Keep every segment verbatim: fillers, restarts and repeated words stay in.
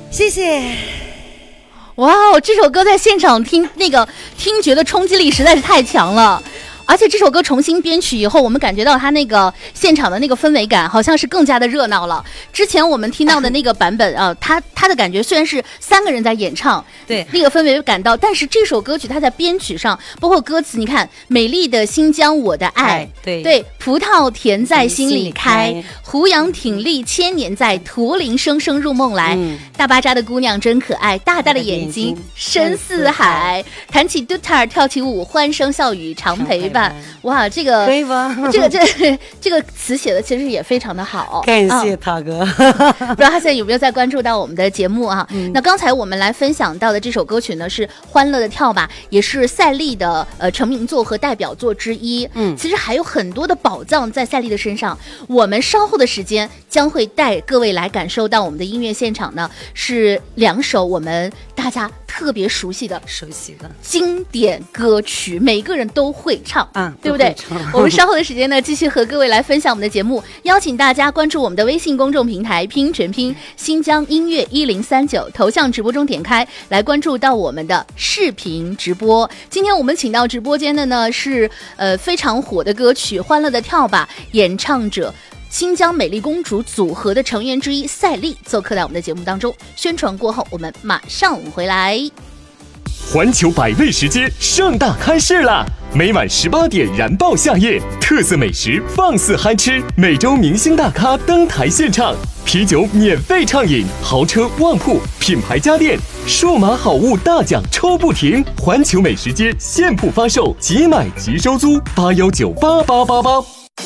谢谢。 哇哦，这首歌在现场听，那个听觉的冲击力实在是太强了。而且这首歌重新编曲以后，我们感觉到它那个现场的那个氛围感，好像是更加的热闹了。之前我们听到的那个版本啊，它它的感觉虽然是三个人在演唱， 对那个氛围感到，但是这首歌曲它在编曲上，包括歌词，你看，美丽的新疆我的爱， 对对，葡萄甜在心里开，胡杨挺立千年在，驼铃声声入梦来，嗯、大巴扎的姑娘真可爱，大大的眼睛深似海，弹起杜塔尔跳起舞，欢声笑语常陪伴。哇，这个可以吧？ 这个这这个词写的其实也非常的好， 感谢他哥。 啊、不知道他现在有没有在关注到我们的节目啊？嗯、那刚才我们来分享到的这首歌曲呢，是《欢乐的跳吧》，也是赛丽的呃成名作和代表作之一。嗯，其实还有很多的宝藏在赛丽的身上。我们稍后的时间将会带各位来感受到我们的音乐现场呢，是两首我们大家特别熟悉的、 熟悉的经典歌曲，每个人都会唱。 嗯， 对不对？我们稍后的时间呢，继续和各位来分享我们的节目，邀请大家关注我们的微信公众平台，拼全拼新疆音乐一零三九，头像直播中点开来关注到我们的视频直播。今天我们请到直播间的呢是呃非常火的歌曲《欢乐的跳吧》演唱者。新疆美丽公主组合的成员之一赛丽做客在我们的节目当中。宣传过后，我们马上回来。 环球百味食街盛大开市啦！每晚十八点燃爆夏夜，特色美食放肆嗨吃，每周明星大咖登台献唱，啤酒免费畅饮，豪车旺铺，品牌家电，数码好物大奖抽不停。环球美食街现铺发售，即买即收租，八幺九八八八八。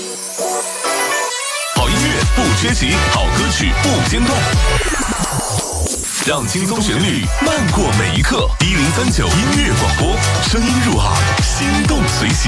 好音乐不缺席，好歌曲不间断。让轻松旋律漫过每一刻，一零三九音乐广播，声音入耳，心动随行。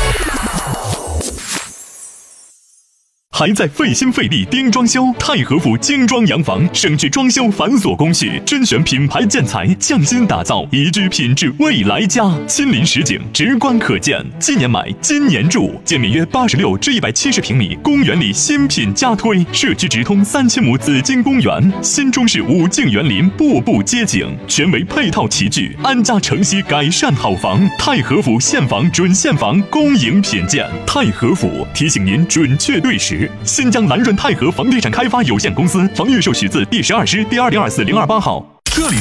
还在费心费力盯装修？太和府精装洋房，省去装修繁琐工序，甄选品牌建材，匠心打造宜居品质未来家。亲临实景，直观可见。今年买，今年住，建面约八十六至一百七十平米，公园里新品加推，社区直通三千亩紫金公园，新中式五径园林，步步接景，全为配套齐聚，安家承袭改善好房。太和府现房准现房，公营品鉴。太和府提醒您准确对时。新疆蓝润泰和房地产开发有限公司房预售许字第十二师第二零二四零二八号。 这里